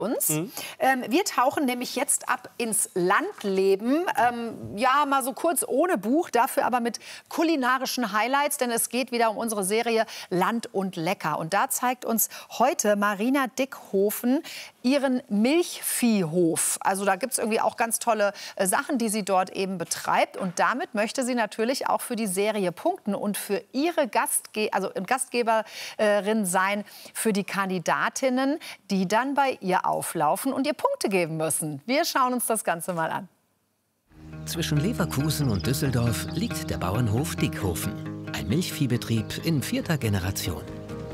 uns. Wir tauchen nämlich jetzt ab ins Landleben. Ja, mal so kurz ohne Buch, dafür aber mit kulinarischen Highlights, denn es geht wieder um unsere Serie Land und Lecker. Und da zeigt uns heute Marina Dickhofen ihren Milchviehhof. Also da gibt es irgendwie auch ganz tolle Sachen, die sie dort eben betreibt. Und damit möchte sie natürlich auch für die Serie punkten und für ihre Gastgeberin sein, für die Kandidatinnen, die dann bei ihr auflaufen und ihr Punkte geben müssen. Wir schauen uns das Ganze mal an. Zwischen Leverkusen und Düsseldorf liegt der Bauernhof Dickhofen. Ein Milchviehbetrieb in 4. Generation.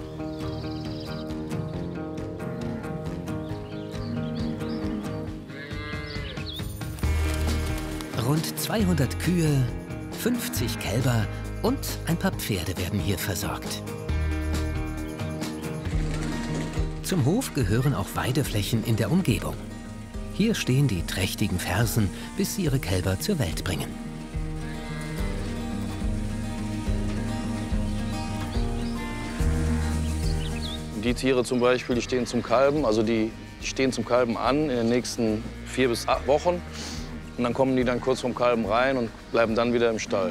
Rund 200 Kühe, 50 Kälber und ein paar Pferde werden hier versorgt. Zum Hof gehören auch Weideflächen in der Umgebung. Hier stehen die trächtigen Fersen, bis sie ihre Kälber zur Welt bringen. Die Tiere zum Beispiel, die stehen zum Kalben, also die stehen zum Kalben an in den nächsten 4 bis 8 Wochen. Und dann kommen die dann kurz vom Kalben rein und bleiben dann wieder im Stall.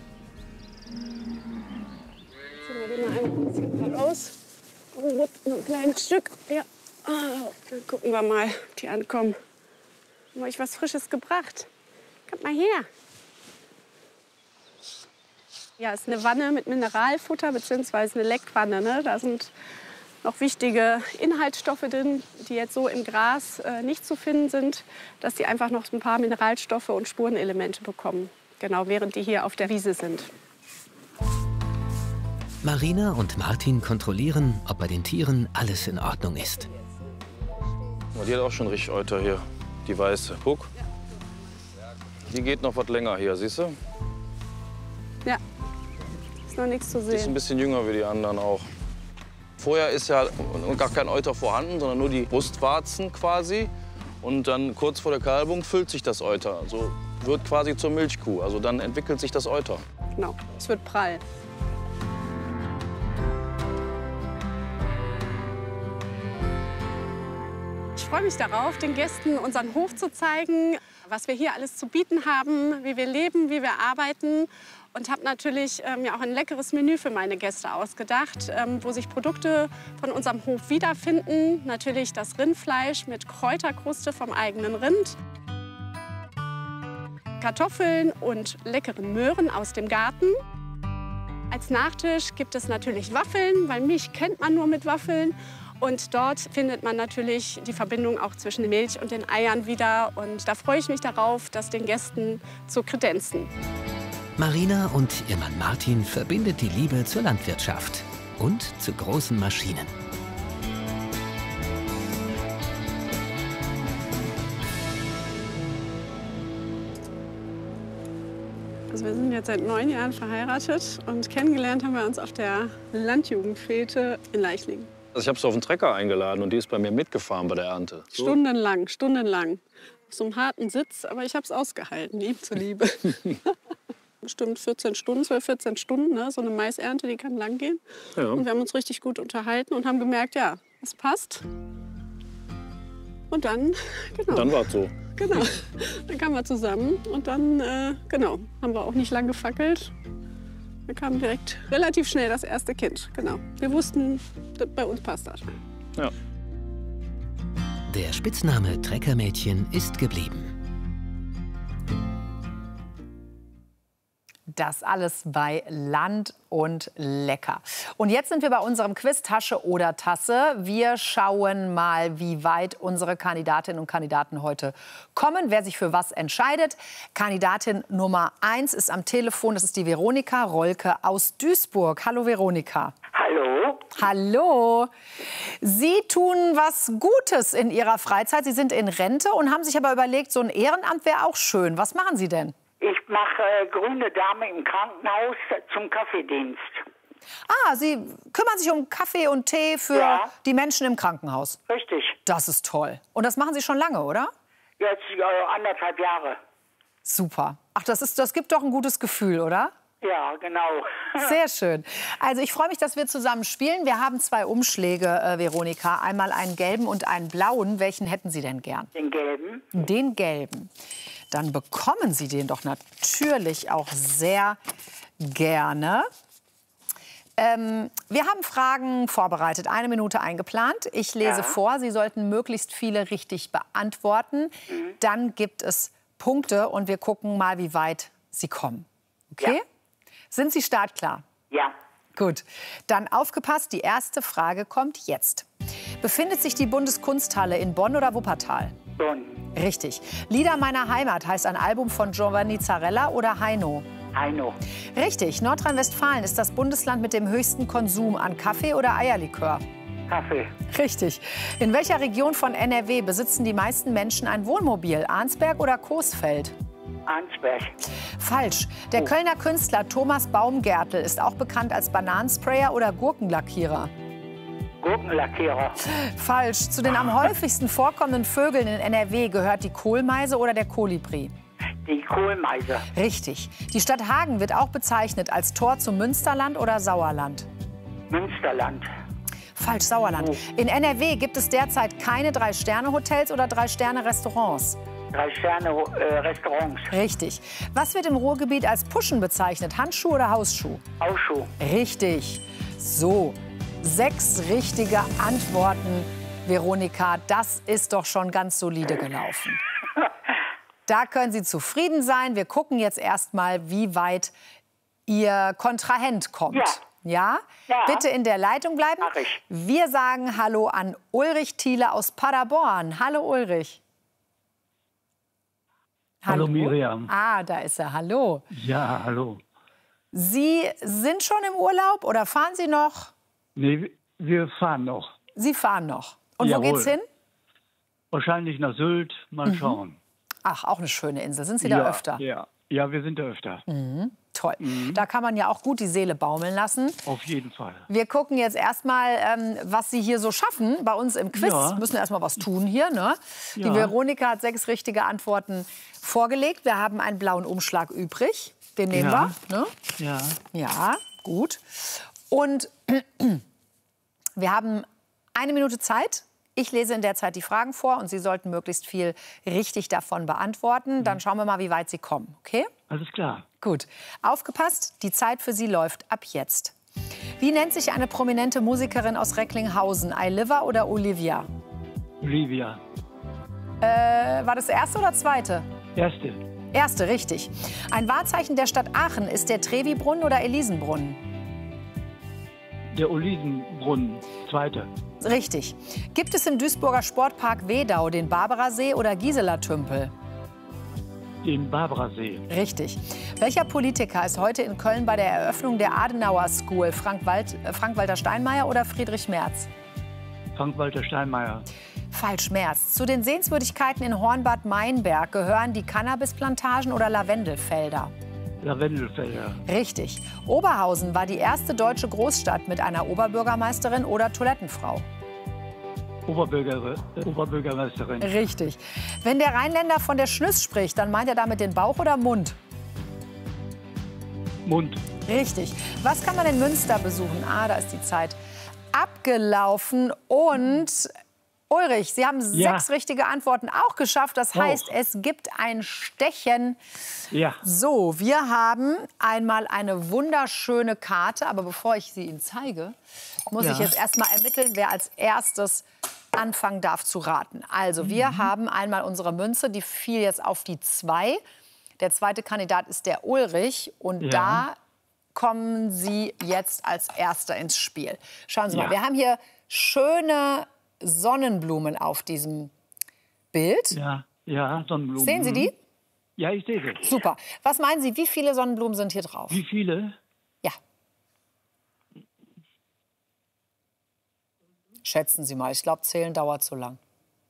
Wir gehen mal ein bisschen raus. Noch ein kleines Stück. Ja. Dann gucken wir mal, ob die ankommen. Haben wir euch was Frisches gebracht? Kommt mal her. Ja, ist eine Wanne mit Mineralfutter bzw. eine Leckwanne. Ne? Da sind noch wichtige Inhaltsstoffe drin, die jetzt so im Gras nicht zu finden sind, dass die einfach noch ein paar Mineralstoffe und Spurenelemente bekommen. Genau, während die hier auf der Wiese sind. Marina und Martin kontrollieren, ob bei den Tieren alles in Ordnung ist. Oh, die hat auch schon richtig Euter hier, die weiße. Guck. Die geht noch was länger hier, siehst du? Ja, ist noch nichts zu Die ist ein sehen. bisschen jünger wie die anderen auch. Vorher ist ja gar kein Euter vorhanden, sondern nur die Brustwarzen quasi. Und dann kurz vor der Kalbung füllt sich das Euter. Also wird quasi zur Milchkuh. Also dann entwickelt sich das Euter. Genau, es wird prall. Ich freue mich darauf, den Gästen unseren Hof zu zeigen, was wir hier alles zu bieten haben, wie wir leben, wie wir arbeiten. Und habe natürlich mir auch ein leckeres Menü für meine Gäste ausgedacht, wo sich Produkte von unserem Hof wiederfinden. Natürlich das Rindfleisch mit Kräuterkruste vom eigenen Rind. Kartoffeln und leckeren Möhren aus dem Garten. Als Nachtisch gibt es natürlich Waffeln, weil Milch kennt man nur mit Waffeln. Und dort findet man natürlich die Verbindung auch zwischen der Milch und den Eiern wieder. Und da freue ich mich darauf, das den Gästen zu kredenzen. Marina und ihr Mann Martin verbindet die Liebe zur Landwirtschaft und zu großen Maschinen. Also wir sind jetzt seit 9 Jahren verheiratet und kennengelernt haben wir uns auf der Landjugendfete in Leichlingen. Also ich habe sie auf den Trecker eingeladen und die ist bei mir mitgefahren bei der Ernte. So. Stundenlang, stundenlang. Auf so einem harten Sitz, aber ich habe es ausgehalten, ihm zuliebe. Bestimmt 14 Stunden, 12, 14 Stunden, ne? So eine Maisernte, die kann lang gehen. Ja. Und wir haben uns richtig gut unterhalten und haben gemerkt, ja, es passt. Und dann, genau. Und dann war es so. Genau, dann kamen wir zusammen und dann, genau, haben wir auch nicht lang gefackelt. Wir kamen direkt relativ schnell das erste Kind, genau. Wir wussten, bei uns passt das. Ja. Der Spitzname Treckermädchen ist geblieben. Das alles bei Land und Lecker. Und jetzt sind wir bei unserem Quiz Tasche oder Tasse. Wir schauen mal, wie weit unsere Kandidatinnen und Kandidaten heute kommen, wer sich für was entscheidet. Kandidatin Nummer 1 ist am Telefon. Das ist die Veronika Rolke aus Duisburg. Hallo Veronika. Hallo. Hallo. Sie tun was Gutes in Ihrer Freizeit. Sie sind in Rente und haben sich aber überlegt, so ein Ehrenamt wäre auch schön. Was machen Sie denn? Ich mache grüne Dame im Krankenhaus zum Kaffeedienst. Ah, Sie kümmern sich um Kaffee und Tee für die Menschen im Krankenhaus. Richtig. Das ist toll. Und das machen Sie schon lange, oder? Jetzt 1,5 Jahre. Super. Ach, das gibt doch ein gutes Gefühl, oder? Ja, genau. Sehr schön. Also ich freue mich, dass wir zusammen spielen. Wir haben 2 Umschläge, Veronika. Einmal einen gelben und einen blauen. Welchen hätten Sie denn gern? Den gelben. Den gelben. Dann bekommen Sie den doch natürlich auch sehr gerne. Wir haben Fragen vorbereitet, 1 Minute eingeplant. Ich lese vor, Sie sollten möglichst viele richtig beantworten. Dann gibt es Punkte und wir gucken mal, wie weit Sie kommen. Okay? Ja. Sind Sie startklar? Ja. Gut, dann aufgepasst, die erste Frage kommt jetzt. Befindet sich die Bundeskunsthalle in Bonn oder Wuppertal? Bonn. Richtig. Lieder meiner Heimat heißt ein Album von Giovanni Zarella oder Heino? Heino. Richtig. Nordrhein-Westfalen ist das Bundesland mit dem höchsten Konsum an Kaffee oder Eierlikör? Kaffee. Richtig. In welcher Region von NRW besitzen die meisten Menschen ein Wohnmobil? Arnsberg oder Coesfeld? Arnsberg. Falsch. Der Kölner Künstler Thomas Baumgärtel ist auch bekannt als Bananensprayer oder Gurkenlackierer. Gurkenlackierer. Falsch. Zu den am häufigsten vorkommenden Vögeln in NRW gehört die Kohlmeise oder der Kolibri. Die Kohlmeise. Richtig. Die Stadt Hagen wird auch bezeichnet als Tor zum Münsterland oder Sauerland. Münsterland. Falsch, Sauerland. In NRW gibt es derzeit keine 3-Sterne-Hotels oder 3-Sterne-Restaurants. 3-Sterne-Restaurants. Richtig. Was wird im Ruhrgebiet als Puschen bezeichnet? Handschuh oder Hausschuh? Ausschuh. Richtig. So, 6 richtige Antworten, Veronika. Das ist doch schon ganz solide gelaufen. Da können Sie zufrieden sein. Wir gucken jetzt erst mal, wie weit Ihr Kontrahent kommt. Ja. Ja? Ja. Bitte in der Leitung bleiben. Mach ich. Wir sagen Hallo an Ulrich Thiele aus Paderborn. Hallo Ulrich. Hallo Miriam. Ah, da ist er. Hallo. Ja, hallo. Sie sind schon im Urlaub oder fahren Sie noch? Nee, wir fahren noch. Sie fahren noch. Und Jawohl. wo geht's hin? Wahrscheinlich nach Sylt. Mal schauen. Ach, auch eine schöne Insel. Sind Sie da öfter? Ja, wir sind da öfter. Toll. Da kann man ja auch gut die Seele baumeln lassen. Auf jeden Fall. Wir gucken jetzt erstmal, was Sie hier so schaffen bei uns im Quiz. Ja. Müssen erstmal was tun hier. Ne? Die Ja. Veronika hat 6 richtige Antworten vorgelegt. Wir haben einen blauen Umschlag übrig. Den nehmen Ja. wir. Ne? Ja. Ja, gut. Und wir haben 1 Minute Zeit. Ich lese in der Zeit die Fragen vor und Sie sollten möglichst viel richtig davon beantworten. Dann schauen wir mal, wie weit Sie kommen. Okay? Alles klar. Gut. Aufgepasst, die Zeit für Sie läuft ab jetzt. Wie nennt sich eine prominente Musikerin aus Recklinghausen? Ailiva oder Olivia? Olivia. War das erste oder zweite? Erste. Erste, richtig. Ein Wahrzeichen der Stadt Aachen ist der Trevi-Brunnen oder Elisenbrunnen? Der Olivenbrunnen. Zweite. Richtig. Gibt es im Duisburger Sportpark Wedau den Barbarasee oder Gisela-Tümpel? Den Barbarasee. Richtig. Welcher Politiker ist heute in Köln bei der Eröffnung der Adenauer School? Frank-Walter Steinmeier oder Friedrich Merz? Frank-Walter Steinmeier. Falsch, Merz. Zu den Sehenswürdigkeiten in Hornbad Meinberg gehören die Cannabisplantagen oder Lavendelfelder? Lavendelfelder. Richtig. Oberhausen war die erste deutsche Großstadt mit einer Oberbürgermeisterin oder Toilettenfrau? Oberbürgermeisterin. Richtig. Wenn der Rheinländer von der Schnüss spricht, dann meint er damit den Bauch oder Mund? Mund. Richtig. Was kann man in Münster besuchen? Ah, da ist die Zeit abgelaufen. Und Ulrich, Sie haben 6 richtige Antworten auch geschafft. Das heißt, es gibt ein Stechen. Ja. So, wir haben einmal eine wunderschöne Karte. Aber bevor ich sie Ihnen zeige, muss ich jetzt erst mal ermitteln, wer als erstes anfangen darf zu raten. Also, wir haben einmal unsere Münze, die fiel jetzt auf die 2. Der zweite Kandidat ist der Ulrich. Und da kommen Sie jetzt als Erster ins Spiel. Schauen Sie mal, wir haben hier schöne Sonnenblumen auf diesem Bild. Ja, Sonnenblumen. Sehen Sie die? Ja, ich sehe sie. Super. Was meinen Sie, wie viele Sonnenblumen sind hier drauf? Wie viele? Ja. Schätzen Sie mal. Ich glaube, zählen dauert zu lang.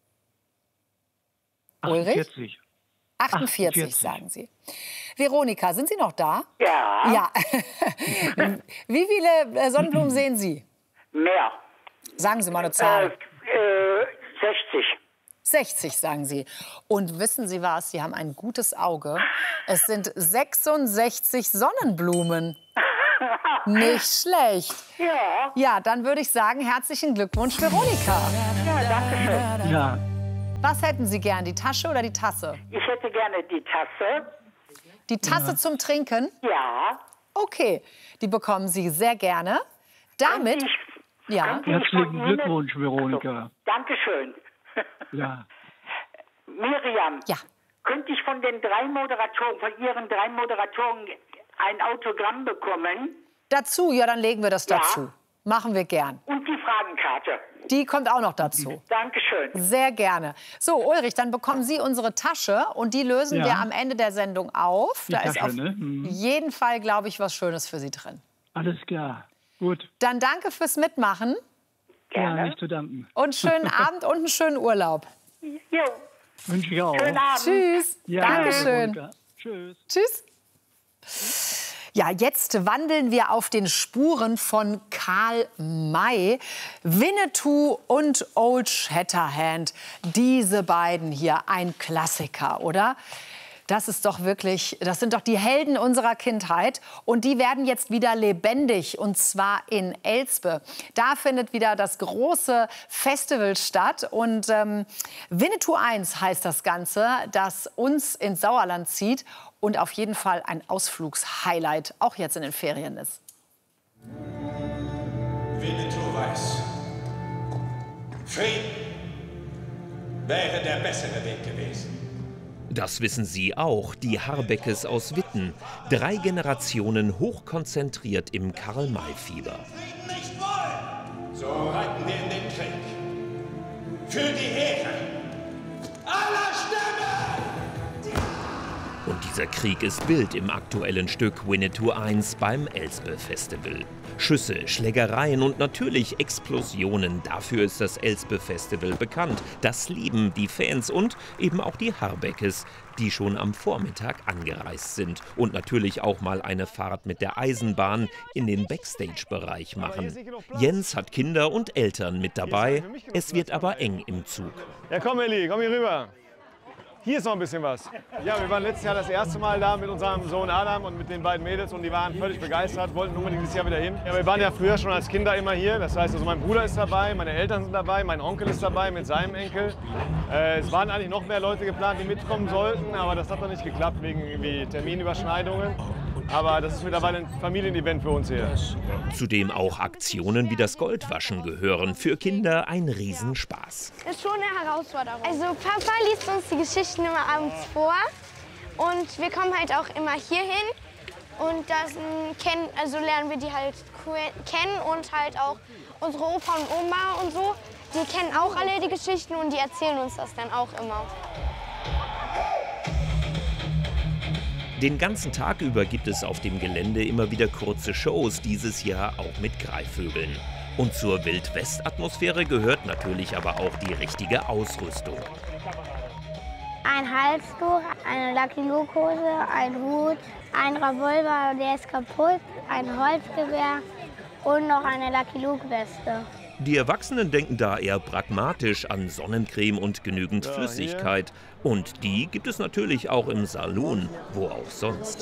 Ulrich? 48. 48, sagen Sie. Veronika, sind Sie noch da? Ja. Ja. Wie viele Sonnenblumen sehen Sie? Mehr. Sagen Sie mal eine Zahl. 60. 60, sagen Sie. Und wissen Sie was? Sie haben ein gutes Auge. Es sind 66 Sonnenblumen. Nicht schlecht. Ja. Ja, dann würde ich sagen, herzlichen Glückwunsch, Veronika. Ja, danke schön. Ja, Was hätten Sie gern, die Tasche oder die Tasse? Ich hätte gerne die Tasse. Die Tasse zum Trinken? Ja. Okay, die bekommen Sie sehr gerne. Damit, ja, herzlichen Glückwunsch, Veronika. Dankeschön. Ja, Miriam, ja. könnte ich von den 3 Moderatoren, von Ihren 3 Moderatoren ein Autogramm bekommen? Dazu, ja, dann legen wir das Ja. dazu. Machen wir gern. Und die Fragenkarte. Die kommt auch noch dazu. Dankeschön. Sehr gerne. So, Ulrich, dann bekommen Sie unsere Tasche und die lösen Ja. wir am Ende der Sendung auf. Die Da ist Tasche, auf ne? Mhm. jeden Fall, glaube ich, was Schönes für Sie drin. alles klar. Gut, Dann danke fürs Mitmachen ja, nicht zu danken. und schönen Abend und einen schönen Urlaub. Jo, Wünsche ich auch. schönen Abend. Tschüss. Ja, Dankeschön. Veronika. Tschüss. Tschüss. Ja, jetzt wandeln wir auf den Spuren von Karl May, Winnetou und Old Shatterhand. Diese beiden hier, ein Klassiker, oder? Das ist doch wirklich, das sind doch die Helden unserer Kindheit. Und die werden jetzt wieder lebendig, und zwar in Elspe. Da findet wieder das große Festival statt. Und Winnetou 1 heißt das Ganze, das uns ins Sauerland zieht und auf jeden Fall ein Ausflugshighlight, auch jetzt in den Ferien ist. Winnetou weiß, Frieden wäre der bessere Weg gewesen. Das wissen Sie auch, die Harbeckes aus Witten. 3 Generationen hochkonzentriert im Karl-May-Fieber. Frieden nicht wollen. So reiten wir in den Krieg. Für die Ehre aller Stämme! Und dieser Krieg ist Bild im aktuellen Stück Winnetou 1 beim Elspe-Festival. Schüsse, Schlägereien und natürlich Explosionen. Dafür ist das Elspe-Festival bekannt. Das lieben die Fans und eben auch die Harbeckes, die schon am Vormittag angereist sind. Und natürlich auch mal eine Fahrt mit der Eisenbahn in den Backstage-Bereich machen. Jens hat Kinder und Eltern mit dabei. Es wird aber eng im Zug. Ja, komm Elli, komm hier rüber. Hier ist noch ein bisschen was. Ja, wir waren letztes Jahr das erste Mal da mit unserem Sohn Adam und mit den beiden Mädels und die waren völlig begeistert, wollten unbedingt dieses Jahr wieder hin. Ja, wir waren ja früher schon als Kinder immer hier. Das heißt, also mein Bruder ist dabei, meine Eltern sind dabei, mein Onkel ist dabei mit seinem Enkel. Es waren eigentlich noch mehr Leute geplant, die mitkommen sollten, aber das hat noch nicht geklappt wegen irgendwie Terminüberschneidungen. Aber das ist mittlerweile ein Familienevent für uns hier. Zudem auch Aktionen wie das Goldwaschen gehören. Für Kinder ein Riesenspaß. Das ist schon eine Herausforderung. Also Papa liest uns die Geschichten immer abends vor und wir kommen halt auch immer hier hin und also lernen wir die halt kennen und halt auch unsere Opa und Oma und so. Die kennen auch alle die Geschichten und die erzählen uns das dann auch immer. Den ganzen Tag über gibt es auf dem Gelände immer wieder kurze Shows, dieses Jahr auch mit Greifvögeln. Und zur Wild-West-Atmosphäre gehört natürlich aber auch die richtige Ausrüstung. Ein Halstuch, eine Lucky Luke-Hose, ein Hut, ein Revolver, der ist kaputt, ein Holzgewehr und noch eine Lucky Luke-Weste. Die Erwachsenen denken da eher pragmatisch an Sonnencreme und genügend Flüssigkeit. Und die gibt es natürlich auch im Saloon, wo auch sonst.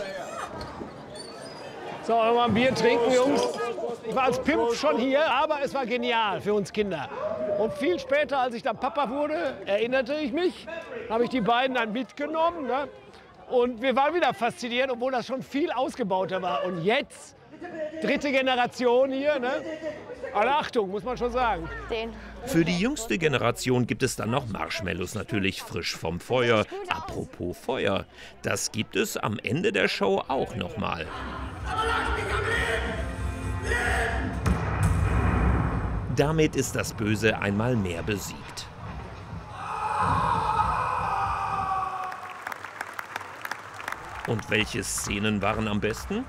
So, mal ein Bier trinken, Jungs. Ich war als Pimp schon hier, aber es war genial für uns Kinder. Und viel später, als ich dann Papa wurde, erinnerte ich mich, habe ich die beiden dann mitgenommen. Ne? Und wir waren wieder fasziniert, obwohl das schon viel ausgebauter war. Und jetzt, 3. Generation hier, ne? Alle Achtung, muss man schon sagen. Für die jüngste Generation gibt es dann noch Marshmallows, natürlich frisch vom Feuer. Apropos Feuer, das gibt es am Ende der Show auch noch mal. Damit ist das Böse einmal mehr besiegt. Und welche Szenen waren am besten?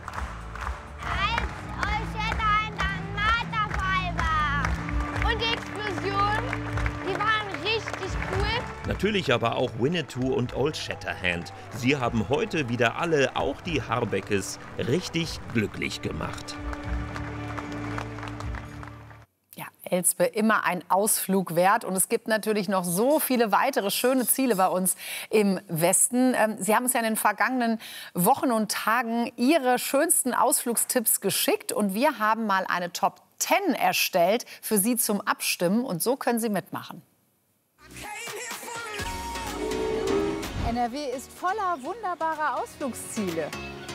Und die Explosion, die waren richtig cool. Natürlich aber auch Winnetou und Old Shatterhand. Sie haben heute wieder alle, auch die Harbeckes, richtig glücklich gemacht. Ja, Elspe, immer ein Ausflug wert. Und es gibt natürlich noch so viele weitere schöne Ziele bei uns im Westen. Sie haben uns ja in den vergangenen Wochen und Tagen Ihre schönsten Ausflugstipps geschickt. Und wir haben mal eine Top 10 erstellt für Sie zum Abstimmen. Und so können Sie mitmachen. NRW ist voller wunderbarer Ausflugsziele.